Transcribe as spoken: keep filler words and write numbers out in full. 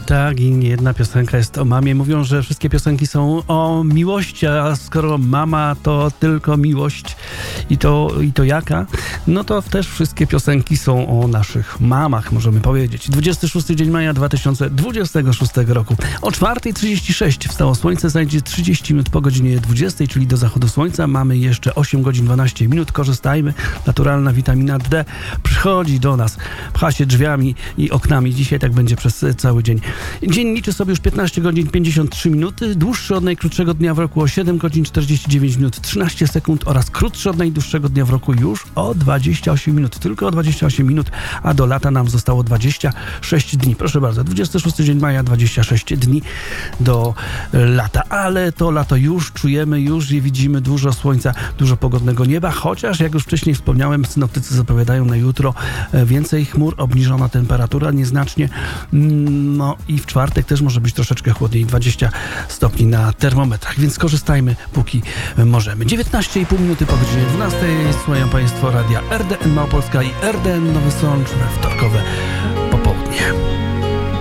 Tak, i nie jedna piosenka jest o mamie. Mówią, że wszystkie piosenki są o miłości, a skoro mama to tylko miłość i to, i to jaka, no to też wszystkie piosenki są o naszych mamach, możemy powiedzieć. dwudziestego szóstego dzień maja dwa tysiące dwudziestego szóstego roku. O czwarta trzydzieści sześć wstało słońce, zajdzie trzydzieści minut po godzinie dwudziestej, czyli do zachodu słońca. Mamy jeszcze osiem godzin dwanaście minut. Korzystajmy. Naturalna witamina D przychodzi do nas, pcha się drzwiami i oknami. Dzisiaj tak będzie przez cały dzień. Dzień liczy sobie już piętnaście godzin pięćdziesiąt trzy minuty, dłuższy od najkrótszego dnia w roku o siedem godzin czterdzieści dziewięć minut trzynaście sekund oraz krótszy od najdłuższego dnia w roku już o dwadzieścia osiem minut. Tylko o dwadzieścia osiem minut, a do lata nam zostało dwadzieścia sześć dni. Proszę bardzo, dwudziestego szóstego dzień maja, dwadzieścia sześć dni do lata. Ale to lato już czujemy, już je widzimy, dużo słońca, dużo pogodnego nieba, chociaż jak już wcześniej wspomniałem, synoptycy zapowiadają na jutro więcej chmur, obniżona temperatura nieznacznie, no i w czwartek też może być troszeczkę chłodniej, dwadzieścia stopni na termometrach, więc korzystajmy póki możemy. dziewiętnaście i pół minuty po godzinie dwunastej słuchają Państwo radia R D N Małopolska i R D N Nowy Sącz, wtorkowe